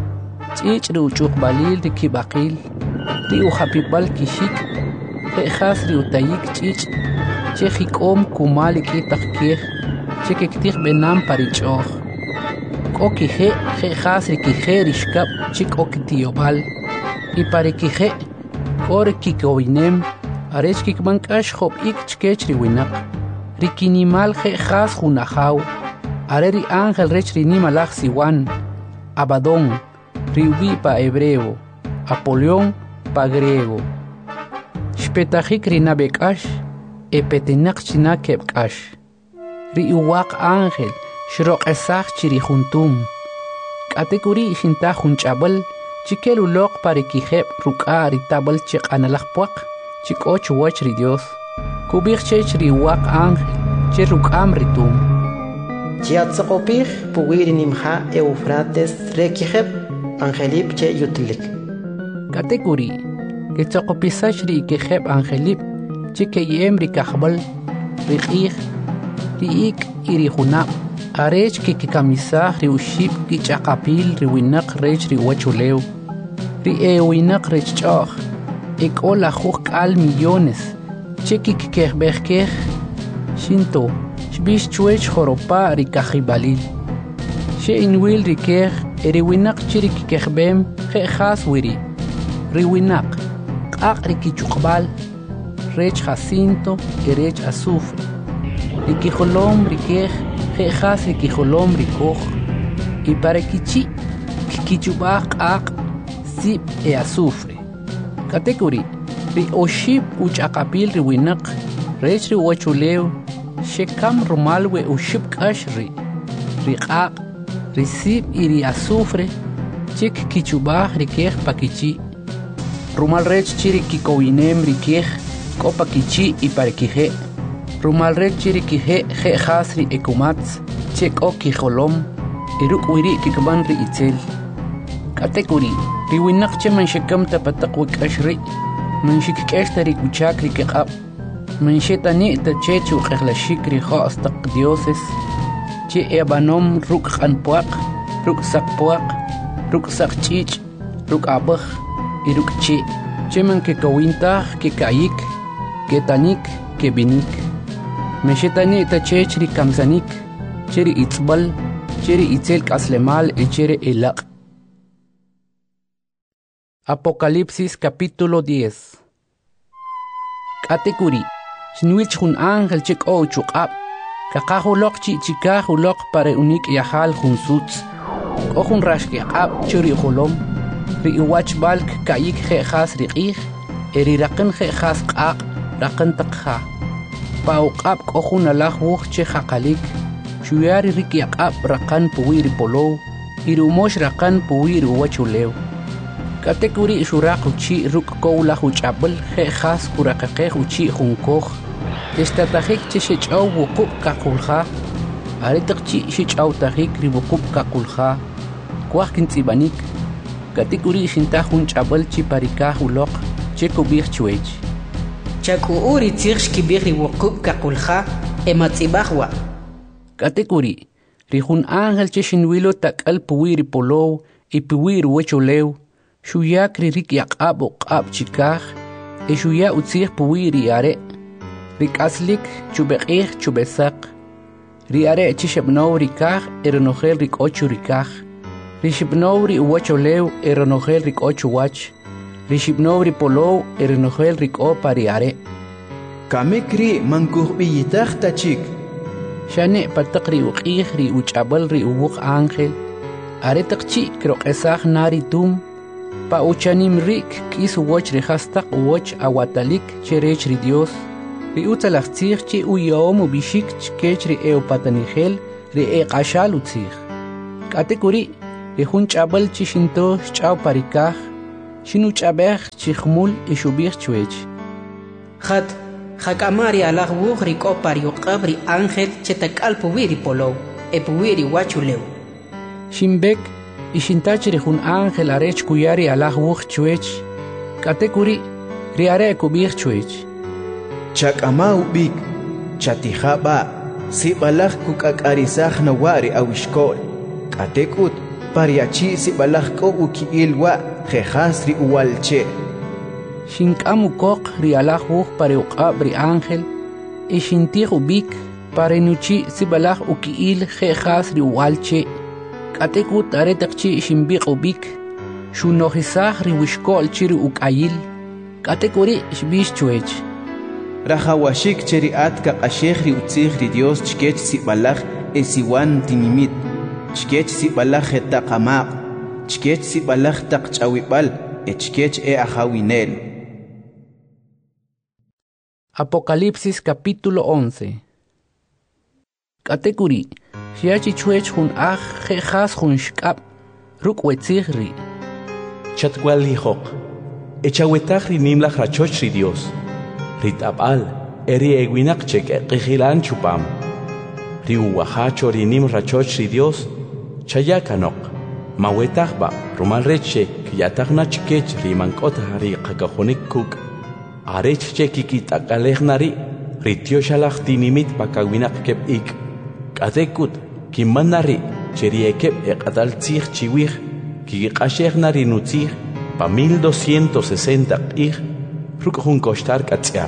تيج ريو چوخ باليل ريكي باقيل ريو حبيبال كي شيك خيخاس ريو تايك تيج چه خيكوم كومالي كي تخكيخ چه كتيخ بنام پاري چوخ كوكي خي خيخاس ريكي خي ريشكب چه كوكي تيوبال y pare kije kore kikowinem arech kikbankash khop ik chkech riwinak rikinimal je khas junahau areri ángel rech rinimalach siwan Abadón riwi pa hebreo Apolión pa griego shpetajik rinabekash epetenak chinakebkash riuwaq ángel shroq esach chirihuntum katekuri shinta junchabal Chiquelu loq pare kijeb ruk'ari tabal chiq analaj puaq chik och wach ri Dios kubig chech ri waq ángel che ruk'am ritum chiatzaqopij puwiri nimja Eufrates re kijeb angelip che yutlik katekuri que tsoqopisach ri kijeb angelip chike yem ri kajbal ri qij ri ik iri junab arech que que camisaj ri uship ki chaqapil ri winaq rech ri wachulew ri e winaq rech ch'oj ek ola juq al millones cheki que berkej shinto shbish chuech joropa ri kajibalil she inwil ri kej ri winaq chiri que bem je khas wiri ri winaq qaq ri kichuqbal rech jacinto rech azufre ri kijolom ri kej Jejas y kijolom rikoch y para kichi kichubach ak sip e azufre katekuri ri oship uch akapil ri winak rech ri wachuleo shekam rumalwe uship kash ri ri ak ri sip y ri azufre chik kichubach ri kej pakichi rumal rech chiri kikowinem ri kej ko pakichi y para kije Rumal rech chiri kije je khasri ekumats chek o kijolom iruk wiri kikban ri itzel katekuri ri winak che man shekam ta patak wik ashri man shikkesh ri kuchak ri kqab man shetani ta chechu qhla shikri khas taq dioses che ebanom ruk khan puaq ruk sak puaq ruk sak chich ruk abakh iruk che che man ke kawinta ke kayik ke tanik ke binik Meshetani ta chechri kamzanik, cheri itzbal, cheri itzel kaslemal e chere elaq. Apocalipsis capítulo diez. Katekuri, shinwich hun ángel chek o chukab, kakahu lok chi chikahu lok pare unik yahal hun suts, kohun rashki ab cheri holom, ri iwach balk kayik je khas riqih, eri raqin je khas qaq, raqin taqha. Pauqab kohun alaj wuch che haqalik chuyari rik yaqab raqan puwiri polow irumosh raqan puwiri wachulew katekuri shuraq uchi ruk kowla huchabel je khas kuraqeqe uchi junkoj estatajik che shechaw wuqub kaqulja aritaqchi shechaw tajik ribuqub kaqulja kwaj kintsibanik katekuri shinta junchabel chi parikaj uloq che kubij chuech Chaku uri tirsh kibiri wukub kakulha ematzibahwa. Katekuri, rihun ángel cheshinwilo takal puwiri polow y puwiri wecholew, shuyak ririk yaqab uqab chikaj, e shuya utzih puwiri are, rik aslik chubeqih chubesak, ri are chishebnow rikaj eronogel rik ocho rikaj, rishibnow ri wecholew eronogel rik ocho wach, Rishibnobri polo erenogel riko pariare. Kamikri mankuhbiyitach tachik. Shane patakri uqihri uchabal ri uwuk ángel. Are takchi krok esach nari tum. Pa uchanim rik kis uwach rehastak uwach awatalik cherech ri Dios. ri utalachtzig chi uyom u bishik chkech ri eu patanigel ri e qashal utzig katekuri ri hun chabal chi shinto chaw parikaj shinu chabej chi khmul ishubig chwech khat khakamari alag wuh ri kopar yuqab ri ángel chetakal puwiri polo e puwiri wachulew shimbek ishintach ri hun ángel arech kuyari alag wuh chwech katekuri ri are kubig chwech chak'ama ubik chatijaba sibalaj kuk'ak'arisaj nawari awishkol k'atek'ut pariachi sibalaj k'o uki'ilwa jejas ri uwalche shink'am ukoq ri alaj wuj pare uq'ab ri ángel ishintij ubik pare nuchi sibalaj uki'il jejas ri uwalche k'atek'ut are taqchi shimbiq ubik shunojisaj ri wishkol chi ri uk'ayil k'atek'uri shbix chwech rajawashik cheri atka qashej ri utzij ri Dios chkech sibalaj esiwan tinimit chkech sibalaj jetaqamaq chkech sibalaj taq ch'awib'al e chkech e ajawinel. Apocalipsis capítulo once. Katekuri shiachi chwech jun aj jejas jun shk'ab ruk wetzij ri chatwal hijoq echawetaj ri nimlaj rachoch ri Dios ritabal eri eguinaq chek qijilan chupam ri uwahacho ri nim rachoch ri Dios chayakanok mawetajba rumal reche kiyatagna chkech ri mankota ri qakajonik kuk arech chekikit akalejnari ri tioshalaj tinimit pakawinaq kep ik katekut kimanari cheri ekep eqatal tzij chiwij kiqashejnari nutzij pa mil doscientos sesenta q'ij ruk jun koshtar katz'aq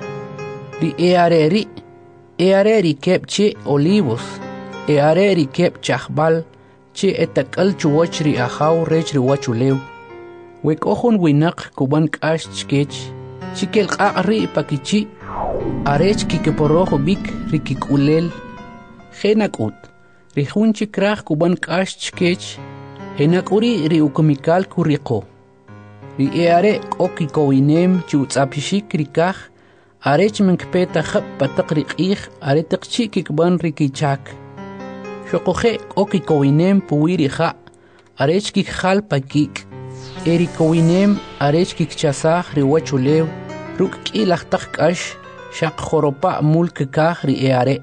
ri eareri eareri kep che olivos eareri kep chajbal che etakal chuwach ri ajaw rech ri wachulew wek'ojun winaq kuban k'ax chkech chikel q'aq ri pakichi arech kikeporoj ubik ri kik'ulel jenak'ut ri jun chikraj kuban k'ax chkech jenak'uri ri ukumikal kuriqo ri eare k'o kikowinem chi utz'apixik ri kaj arech minkpeta jab pataq ri q'ij are taqchi kikban ri kichak xoqoje k'o kikowinem puwi ri ja' arech kikjal pakik eri kowinem arech kikchasaj ri wachulew ruk k'ilaj taq k'ax xaq joropa' mul kikaj ri eare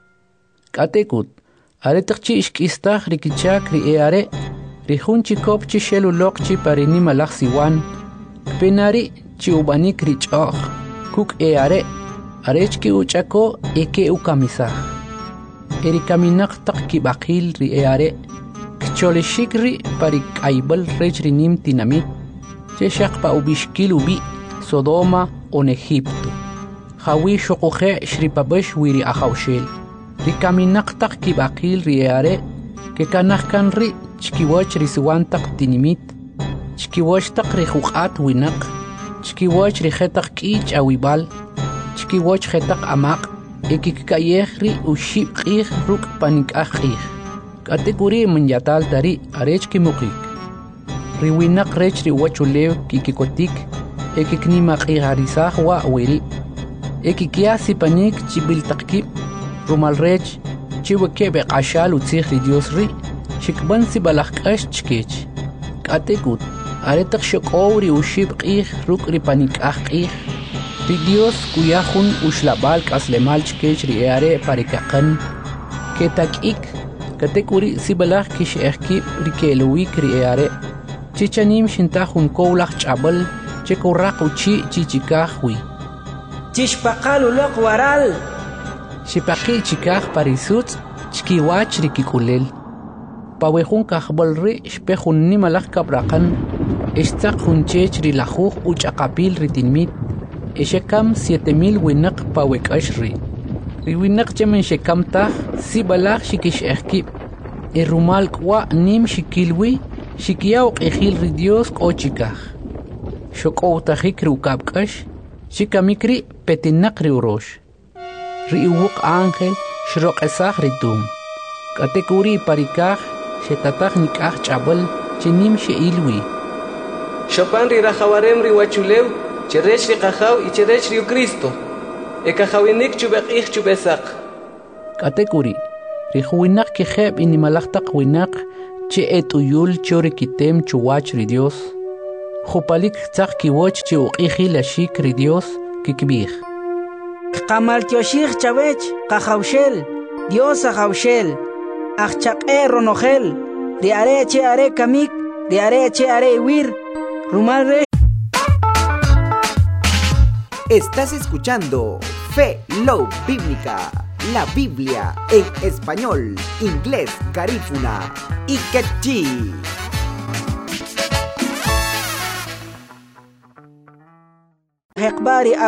k'atekut are taqchi ixk'istaj ri kichak ri eare ri jun chikop chi xeluloq chi pare nimalaj siwan penari chi ubanik ri ch'oj kuk eare arech ki uch'ako eke ukamisaj eri kaminaq taq kib'aqil ri eare kcholexik ri pari k'aybal rech ri nim tinamit che xaq pa ubixkil ubi Sodoma on Egipto jawi xoqoje xripabex wi ri ajawxel ri kaminaq taq kib'aqil ri eare ke kanaj kan ri chkiwach ri siwan taq tinimit chkiwach taq ri juq'at winaq chkiwach ri jetaq k'i ch'awib'al chkiwach jetaq amaq ekikka'yej ri uxib' q'ij ruk' panik'aj q'ij k'atekuri manyatal tari arech kimuqik ri winaq rech ri wachulew kikikotik ekiknimaq'ijarisaj wa' wiri ekikyaj sipanik chib'il taq kib' rumal rech chiwekeb' eq'axal utzij ri Dios ri xikban sibalaj k'ax chkech k'atekut are taq xok'ow ri uxib' q'ij ruk' ri panik'aj q'ij ri Dios kuyaj jun uxlab'al k'aslemal chkech ri eare parikaqan ketak'ik katekuri sibalaj kix'ej kib' ri ke'luwik ri eare chichanim xintaj jun kowlaj ch'ab'al che kurraq uchi' chichikaj wi chixpaqal uloq waral xipaqi' chikaj parisutz' chkiwach ri kik'ulel pawe jun kajb'al ri xpe jun nimalaj kabraqan ixtzaq jun chech ri lajuj uch'aqapil ri tinmit ixekam siete mil winaq pawe k'ax ri ri winaq chemen xekam taj sibalaj xikix'ej kib' e rumal k'wa' nim xikilwi xikyaw q'ijil ri Dios k'o chikaj xok'owtajik ri uk'ab' k'ax xikamik ri petinaq ri urox ri uwuq ángel xroq'esaj ri tum k'atekuri parikaj xetataj nik'aj ch'ab'al che nim xe'ilwi xopan ri rajawarem ri wachulew cherech ri qajaw y cherech ri Cristo ekajawinik chubek'ij chubesaq. Katekuri, rijuwinak kijeb inimalaqtaq winak che etuyul chori kitem chuwach ri Dios. Jupalik tzaq kiwoch che uq'iji la shik ri Dios kikbij. Qamal tioshig chawech qajawshel Dios ajawshel ajchaq'e ronojel de are che are kamik de are che are wir rumal re. Estás escuchando Fe Love Bíblica, la Biblia en español, inglés, garífuna y quechí. Hekbari